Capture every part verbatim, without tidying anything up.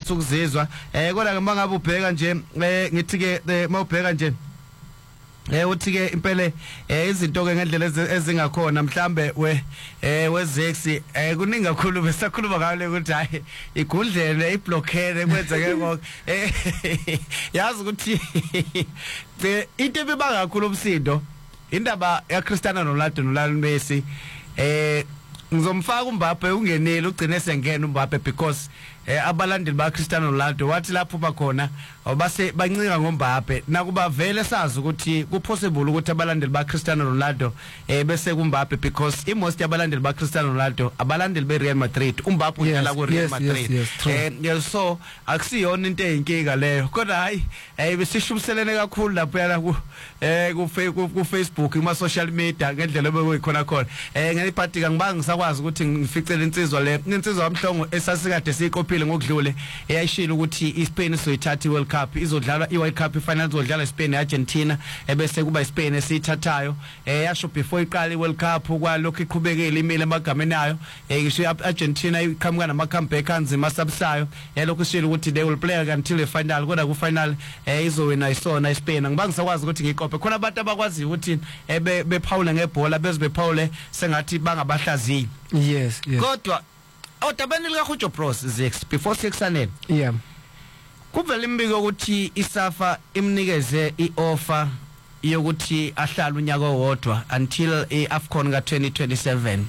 ngathi ukuzizwa eh kodwa ke mangabe ubheka nje eh ngithi ke mawubheka nje eh uthi ke impela eh izinto ke ngendlela ezingakhona mhlambe we eh wezex eh kuningi kakhulu besakhuluma ngale ukuthi hayi igudlele iblockade kwenzeke konke eh yazi ukuthi into ebibanga kakhulu umsindo indaba ya Cristiano Ronaldo no Lionel Messi eh ngizomfaka uMbappe ungenile ugcine sengena uMbappe because eh abalandeli ba Cristiano Ronaldo wathi lapho bakhona base bancinga ngoMbappe nakuba vele sazi ukuthi ku possible ukuthi abalandeli ba Cristiano Ronaldo eh bese kuMbappe because imost yabalandeli ba Cristiano Ronaldo abalandeli be Real Madrid uMbappe udlala ku Real Madrid eh so akusiyona into eyinkinga leyo kodwa hayi eh besishubselene kakhulu lapha yana ku eh ku Facebook kuma social media ngendlela bebeyikhona khona eh ngeliphathi ngibanga ngisakwazi ukuthi ngificele insizwa le insizwa yamhlongo esasikade sikophile ngokudlule eyayishilo ukuthi iSpain izoyithatha iWorld Cup izodlala iWorld Cup ifinal izodlala iSpain neArgentina ebese kuba iSpain esithathayo eh yasho before iqala iWorld Cup kwalokho iqhubekele imile emagameni ayo eh ngisho iArgentina iqhamuka nama comeback anzima sabusayo yalokho ishilo ukuthi they will play until the final kodwa ku final eh izowina isona iSpain ngibanga sakwazi ukuthi ngiqophe khona abantu abakwazi ukuthi ebe bephawula ngebhola beze bephawule sengathi bangabahlaziyi yes yes kodwa awutabeni lika Hujo Bros Zex before sixanele yeah kuvela imbiko ukuthi iSAFA imnikeze ioffer yokuthi ahlala unyaka owodwa until iAfcon ka twenty twenty-seven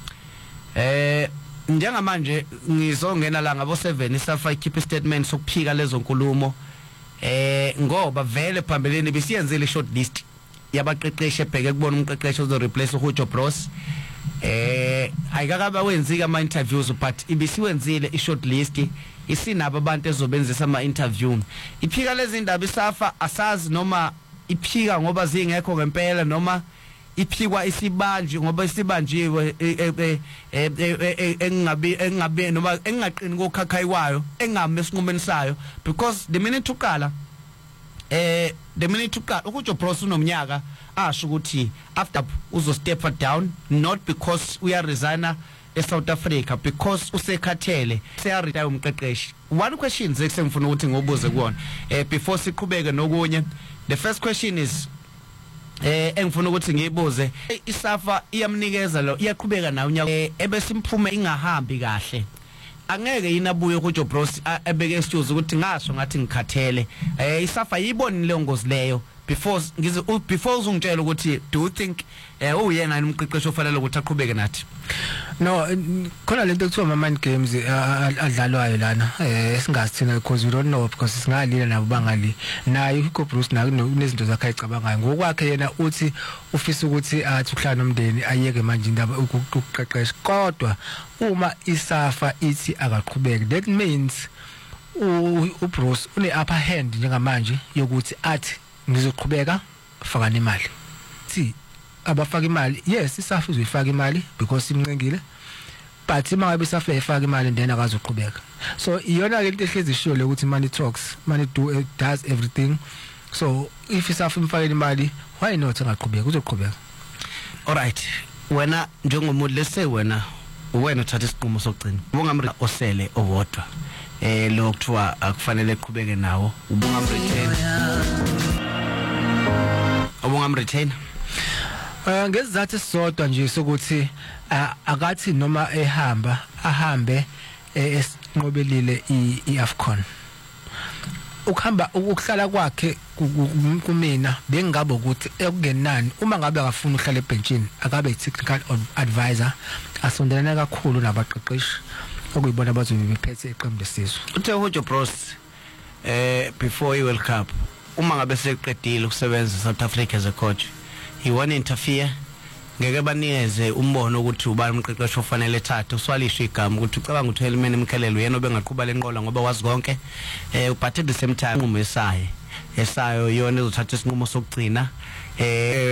eh njengamanje ngizongena la ngabo seven iSAFA ikhipha statement sokuphika lezo nkulumo eh ngoba vele phambeleni bisiyenzile short list yabaqeqeshi ebheke kubona umqeqeshi ozo replace uHujo Bros eh ayikakabe wenzika ama interviews but ibisiwenzile i short list isinabo abantu ezobenzisa ama interview iphika lezi ndaba iSAFA asazi noma iphika ngoba zingekho ngempela noma iphikwa isibanji ngoba isibanjiwe engabe engabe noma engaqini kokhakhayiwayo engame esinqumeni sayo because the minute uqala eh the minute uqala uHujo Bros unomnyaka asho ukuthi after uzo step down not because we are resigner eSouth Africa because usekhathele seyaretire umqeqeshi one question nje sengifuna ukuthi ngobuze kuona eh before siqhubeke nokunye the first question is eh engifuna ukuthi ngiyibuze iSAFA iyamnikeza lo iyaqhubeka nawo unyaka ebese imphume ingahambi kahle angeke inabuye uHujo Bros ebeke isituze ukuthi ngasho ngathi ngikhathele eh iSAFA yiboni le ngozi leyo before ngize before uzungitshela ukuthi do you think eh uyena umqeqeshi ofanele ukuthi aqhubeke nathi no khona lento ekuthiwa ama mind games adlalwayo lana eh singasithina because we don't know because singalila nabo bangali naye uHugo Bros nakunezinto zakhe ayicabangayo ngokwakhe yena uthi ufisa ukuthi athi uhlala nomndeni ayeke manje indaba ukuqeqesha kodwa uma iSAFA ithi akaqhubeke that means uBros une upper hand njengamanje yokuthi athi ngizoqhubeka fakana imali thi abafaka imali yes iSAFA izoyifaka imali because imncengile but uma ngabe iSAFA ifaka imali then akazoqhubeka so iyona ke into ehlezi ishiyo le ukuthi money talks money do uh, does everything so if iSAFA imfakela imali why not angaqhubeka uzoqhubeka all right wena njengomuntu lese wena wena uthatha isinqumo sokugcina ubungamri osele owodwa eh lo kuthiwa akufanele eqhubeke nawo ubungamretain ubungamretain eh ngezizathu esisodwa nje sokuthi akathi noma ehamba ahambe esinqobelile iAfcon ukuhamba ukuhlala kwakhe kumina bengabe ukuthi ekungenani uma ngabe akafuna uhlala ebenchini akabe i-technical advisor asondelana kakhulu nabaqeqeshi okuyibona abazobe bephethe iqembu lesizwe uthe uHujo Bros eh before iWorld Cup uma ngabe seqedile ukusebenza eSouth Africa as a coach he won't interfere ngeke banikeze umbono ukuthi ubani umqeqeshi ofanele ethathe uswalishe igama ukuthi ucabanga ukuthi Helman Mkhelelo yena obengaqhuba lenqola ngoba wazi konke eh but at the same time umesaye esayo yona izothatha isinqumo sokugcina eh